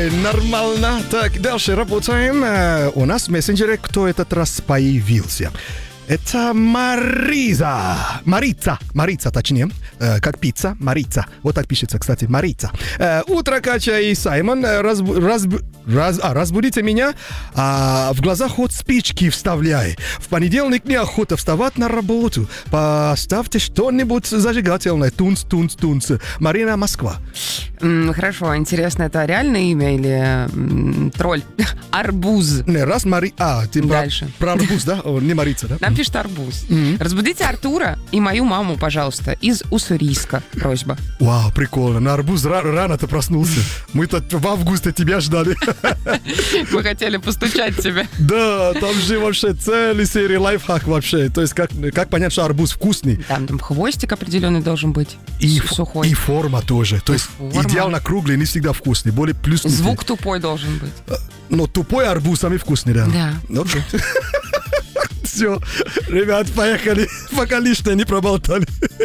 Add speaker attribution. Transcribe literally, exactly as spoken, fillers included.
Speaker 1: Окей, нормально. Так, дальше работаем. Э, У нас в мессенджере кто этот раз появился? Это Мариза. Марица. Марица, точнее. Э, как пицца. Марица. Вот так пишется, кстати. Марица. Э, утро, Катя и Саймон. Э, разб- разб- раз- а, разбудите меня. А в глаза хоть спички вставляй. В понедельник неохота вставать на работу. Поставьте что-нибудь зажигательное. Тунц, тунц, тунц. Марина, Москва.
Speaker 2: М, Хорошо, интересно, это реальное имя или м, тролль? Арбуз.
Speaker 1: Не, раз Мари... А, ты про-
Speaker 2: Дальше.
Speaker 1: про арбуз, да? О, не Марица, да?
Speaker 2: Нам пишет арбуз.
Speaker 1: Мгм.
Speaker 2: Разбудите Артура и мою маму, пожалуйста, из Уссурийска. Просьба.
Speaker 1: Вау, прикольно. На арбуз ра- рано ты проснулся. Мы-то в августе тебя ждали.
Speaker 2: Мы хотели постучать тебе.
Speaker 1: Да, там же вообще целый серия лайфхак вообще. То есть как, как понять, что арбуз вкусный.
Speaker 2: Там, там хвостик определенный должен быть.
Speaker 1: И,
Speaker 2: С-
Speaker 1: ф-
Speaker 2: сухой.
Speaker 1: и форма тоже. То есть
Speaker 2: форма.
Speaker 1: идеально круглый, не всегда вкусный. Более плюснутый.
Speaker 2: Звук тупой должен быть.
Speaker 1: Но тупой арбуз самый вкусный, да.
Speaker 2: Да.
Speaker 1: Окей. Все, ребят, поехали. Пока лишнее не проболтали.